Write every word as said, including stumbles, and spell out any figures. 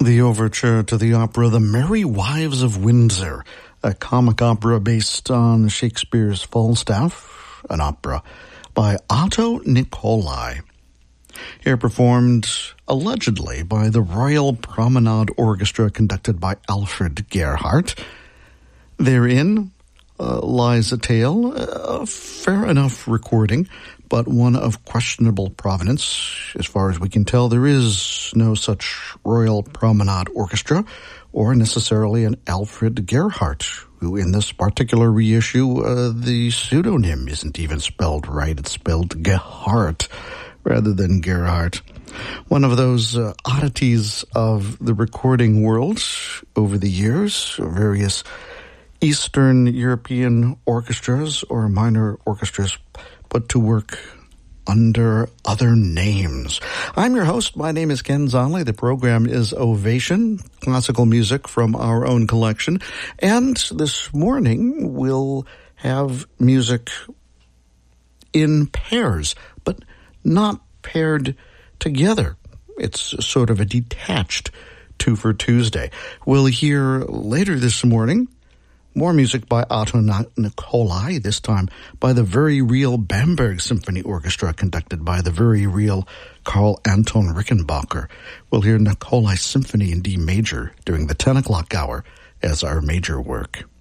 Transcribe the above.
The overture to the opera The Merry Wives of Windsor, a comic opera based on Shakespeare's Falstaff, an opera by Otto Nicolai. Here performed allegedly by the Royal Promenade Orchestra conducted by Alfred Gerhardt. Therein uh, lies a tale, a fair enough recording, but one of questionable provenance. As far as we can tell, there is no such Royal Promenade Orchestra or necessarily an Alfred Gerhardt, who in this particular reissue, uh, the pseudonym isn't even spelled right. It's spelled Gerhardt rather than Gerhardt. One of those uh, oddities of the recording world over the years, various Eastern European orchestras or minor orchestras put to work under other names. I'm your host. My name is Ken Zonley. The program is Ovation, classical music from our own collection. And this morning we'll have music in pairs, but not paired together. It's sort of a detached two for Tuesday. We'll hear later this morning more music by Otto Nicolai, this time by the very real Bamberg Symphony Orchestra, conducted by the very real Karl Anton Rickenbacker. We'll hear Nicolai's Symphony in D major during the ten o'clock hour as our major work.